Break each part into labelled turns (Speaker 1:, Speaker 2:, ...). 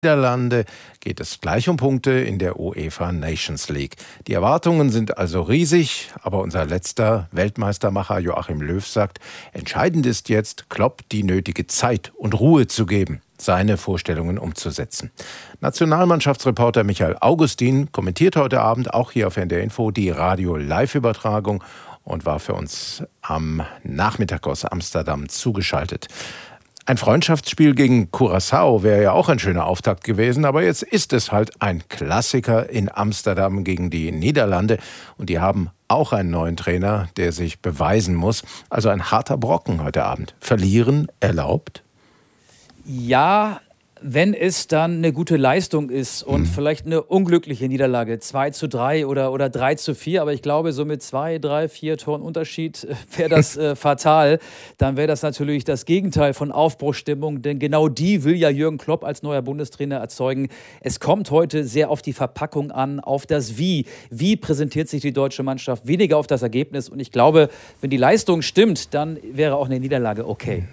Speaker 1: Niederlande geht es gleich um Punkte in der UEFA Nations League. Die Erwartungen sind also riesig, aber unser letzter Weltmeistermacher Joachim Löw sagt, entscheidend ist jetzt, Klopp die nötige Zeit und Ruhe zu geben, seine Vorstellungen umzusetzen. Nationalmannschaftsreporter Michael Augustin kommentiert heute Abend auch hier auf NDR Info die Radio-Live-Übertragung und war für uns am Nachmittag aus Amsterdam zugeschaltet. Ein Freundschaftsspiel gegen Curaçao wäre ja auch ein schöner Auftakt gewesen, aber jetzt ist es halt ein Klassiker in Amsterdam gegen die Niederlande und die haben auch einen neuen Trainer, der sich beweisen muss. Also ein harter Brocken heute Abend. Verlieren erlaubt?
Speaker 2: Ja, wenn es dann eine gute Leistung ist und vielleicht eine unglückliche Niederlage, 2:3 oder 3:4, aber ich glaube, so mit 2, 3, 4 Toren Unterschied wäre das fatal. Dann wäre das natürlich das Gegenteil von Aufbruchsstimmung, denn genau die will ja Jürgen Klopp als neuer Bundestrainer erzeugen. Es kommt heute sehr auf die Verpackung an, auf das Wie. Wie präsentiert sich die deutsche Mannschaft, weniger auf das Ergebnis. Und ich glaube, wenn die Leistung stimmt, dann wäre auch eine Niederlage okay.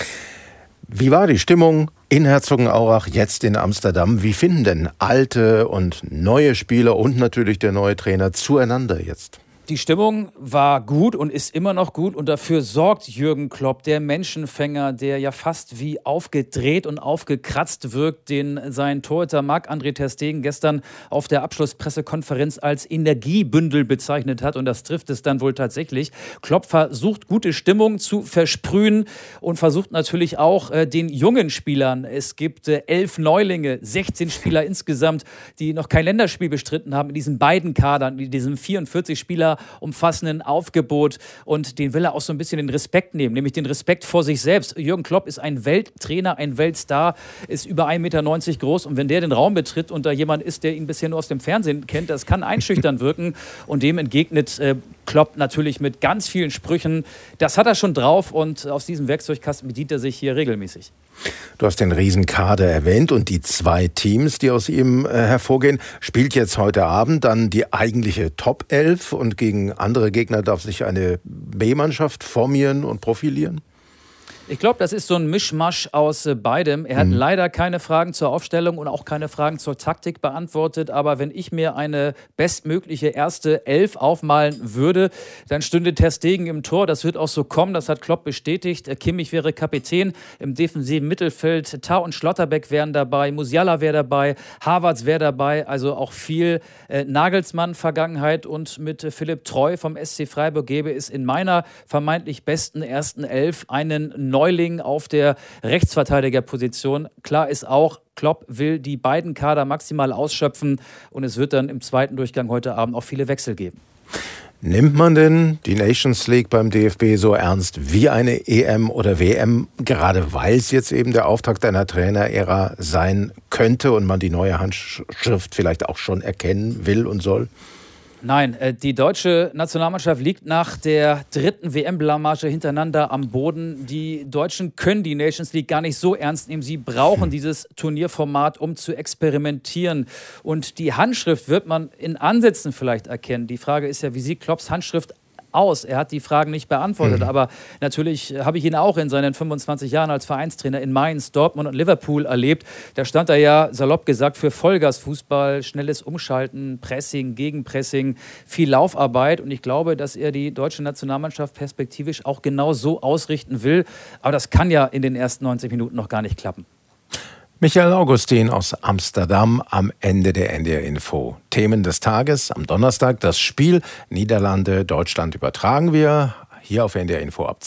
Speaker 1: Wie war die Stimmung in Herzogenaurach, jetzt in Amsterdam? Wie finden denn alte und neue Spieler und natürlich der neue Trainer zueinander jetzt?
Speaker 2: Die Stimmung war gut und ist immer noch gut und dafür sorgt Jürgen Klopp, der Menschenfänger, der ja fast wie aufgedreht und aufgekratzt wirkt, den sein Torhüter Marc-André ter Stegen gestern auf der Abschlusspressekonferenz als Energiebündel bezeichnet hat und das trifft es dann wohl tatsächlich. Klopp versucht, gute Stimmung zu versprühen und versucht natürlich auch den jungen Spielern. Es gibt 11 Neulinge, 16 Spieler insgesamt, die noch kein Länderspiel bestritten haben in diesen beiden Kadern, in diesem 44 Spieler umfassenden Aufgebot und den will er auch so ein bisschen den Respekt nehmen, nämlich den Respekt vor sich selbst. Jürgen Klopp ist ein Welttrainer, ein Weltstar, ist über 1,90 Meter groß und wenn der den Raum betritt und da jemand ist, der ihn bisher nur aus dem Fernsehen kennt, das kann einschüchtern wirken und dem entgegnet Klopp natürlich mit ganz vielen Sprüchen. Das hat er schon drauf und aus diesem Werkzeugkasten bedient er sich hier regelmäßig.
Speaker 1: Du hast den Riesenkader erwähnt und die 2 Teams, die aus ihm hervorgehen. Spielt jetzt heute Abend dann die eigentliche Top 11 und gegen andere Gegner darf sich eine B-Mannschaft formieren und profilieren?
Speaker 2: Ich glaube, das ist so ein Mischmasch aus beidem. Er hat leider keine Fragen zur Aufstellung und auch keine Fragen zur Taktik beantwortet. Aber wenn ich mir eine bestmögliche erste 11 aufmalen würde, dann stünde ter Stegen im Tor. Das wird auch so kommen, das hat Klopp bestätigt. Kimmich wäre Kapitän im defensiven Mittelfeld. Tah und Schlotterbeck wären dabei, Musiala wäre dabei, Havertz wäre dabei. Also auch viel Nagelsmann-Vergangenheit. Und mit Philipp Treu vom SC Freiburg gäbe es in meiner vermeintlich besten ersten 11 einen Neuling auf der Rechtsverteidigerposition. Klar ist auch, Klopp will die beiden Kader maximal ausschöpfen und es wird dann im zweiten Durchgang heute Abend auch viele Wechsel geben.
Speaker 1: Nimmt man denn die Nations League beim DFB so ernst wie eine EM oder WM, gerade weil es jetzt eben der Auftakt einer Trainerära sein könnte und man die neue Handschrift vielleicht auch schon erkennen will und soll?
Speaker 2: Nein, die deutsche Nationalmannschaft liegt nach der 3. WM-Blamage hintereinander am Boden. Die Deutschen können die Nations League gar nicht so ernst nehmen. Sie brauchen dieses Turnierformat, um zu experimentieren. Und die Handschrift wird man in Ansätzen vielleicht erkennen. Die Frage ist ja, wie sieht Klopps Handschrift aus? Er hat die Fragen nicht beantwortet, aber natürlich habe ich ihn auch in seinen 25 Jahren als Vereinstrainer in Mainz, Dortmund und Liverpool erlebt. Da stand er ja, salopp gesagt, für Vollgasfußball, schnelles Umschalten, Pressing, Gegenpressing, viel Laufarbeit und ich glaube, dass er die deutsche Nationalmannschaft perspektivisch auch genau so ausrichten will, aber das kann ja in den ersten 90 Minuten noch gar nicht klappen.
Speaker 1: Michael Augustin aus Amsterdam am Ende der NDR Info. Themen des Tages am Donnerstag, das Spiel Niederlande-Deutschland übertragen wir hier auf NDR Info ab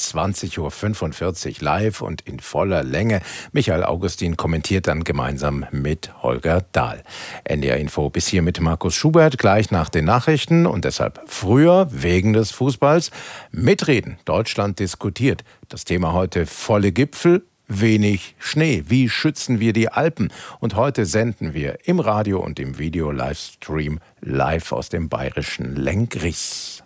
Speaker 1: 20:45 Uhr live und in voller Länge. Michael Augustin kommentiert dann gemeinsam mit Holger Dahl. NDR Info bis hier mit Markus Schubert, gleich nach den Nachrichten und deshalb früher wegen des Fußballs mitreden. Deutschland diskutiert. Das Thema heute volle Gipfel. Wenig Schnee. Wie schützen wir die Alpen? Und heute senden wir im Radio und im Video-Livestream live aus dem bayerischen Lenggries.